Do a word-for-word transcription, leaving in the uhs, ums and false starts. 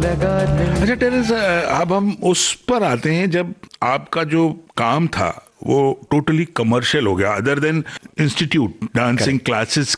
लगा दे। अच्छा टेरेसा, अब हम उस पर आते हैं जब आपका जो काम था वो टोटली कमर्शियल हो गया, other than institute dancing classes